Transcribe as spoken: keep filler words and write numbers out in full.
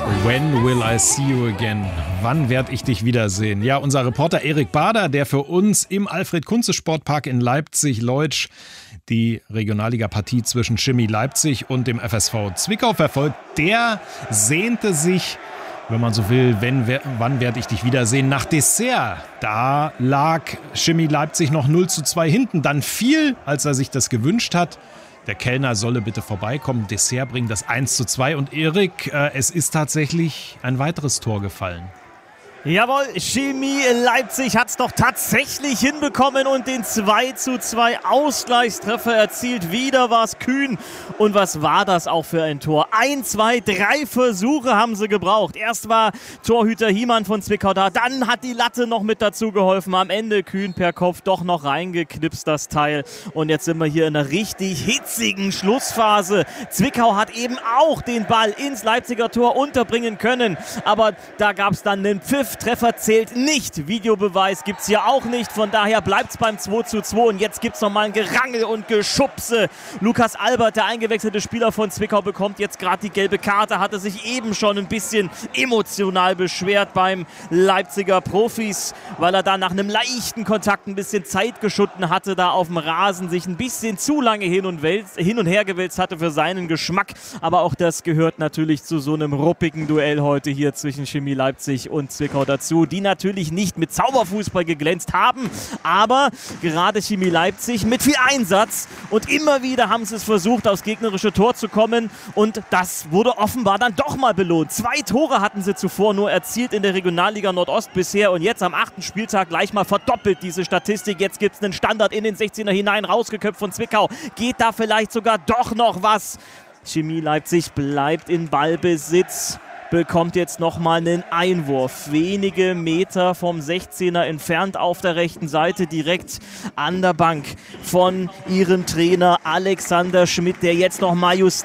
When will I see you again? Wann werde ich dich wiedersehen? Ja, unser Reporter Erik Bader, der für uns im Alfred-Kunze-Sportpark in Leipzig-Leutsch die Regionalliga-Partie zwischen Chemie Leipzig und dem F S V Zwickau verfolgt, der sehnte sich, wenn man so will, wenn, wann werde ich dich wiedersehen, nach Dessert. Da lag Chemie Leipzig noch null zu zwei hinten. Dann fiel, als er sich das gewünscht hat, der Kellner solle bitte vorbeikommen, Dessert bringen, das eins zu zwei. Und Erik, äh, es ist tatsächlich ein weiteres Tor gefallen. Jawohl, Chemie Leipzig hat es doch tatsächlich hinbekommen und den zwei zu zwei Ausgleichstreffer erzielt. Wieder war es kühn. Und was war das auch für ein Tor? Ein, zwei, drei Versuche haben sie gebraucht. Erst war Torhüter Hiemann von Zwickau da, dann hat die Latte noch mit dazu geholfen. Am Ende kühn per Kopf doch noch reingeknipst, das Teil. Und jetzt sind wir hier in einer richtig hitzigen Schlussphase. Zwickau hat eben auch den Ball ins Leipziger Tor unterbringen können. Aber da gab es dann einen Pfiff. Treffer zählt nicht. Videobeweis gibt es hier auch nicht. Von daher bleibt es beim zwei zu zwei. Und jetzt gibt es nochmal ein Gerangel und Geschubse. Lukas Albert, der eingewechselte Spieler von Zwickau, bekommt jetzt gerade die gelbe Karte. Hatte sich eben schon ein bisschen emotional beschwert beim Leipziger Profis, weil er da nach einem leichten Kontakt ein bisschen Zeit geschunden hatte, da auf dem Rasen sich ein bisschen zu lange hin und, wälz, hin und her gewälzt hatte für seinen Geschmack. Aber auch das gehört natürlich zu so einem ruppigen Duell heute hier zwischen Chemie Leipzig und Zwickau dazu, die natürlich nicht mit Zauberfußball geglänzt haben, aber gerade Chemie Leipzig mit viel Einsatz und immer wieder haben sie es versucht, aufs gegnerische Tor zu kommen und das wurde offenbar dann doch mal belohnt. Zwei Tore hatten sie zuvor nur erzielt in der Regionalliga Nordost bisher und jetzt am achten Spieltag gleich mal verdoppelt diese Statistik. Jetzt gibt es einen Standard in den sechzehner hinein, rausgeköpft von Zwickau. Geht da vielleicht sogar doch noch was? Chemie Leipzig bleibt in Ballbesitz, bekommt jetzt nochmal einen Einwurf. Wenige Meter vom sechzehner entfernt auf der rechten Seite, direkt an der Bank von ihrem Trainer Alexander Schmidt, der jetzt nochmal justiert.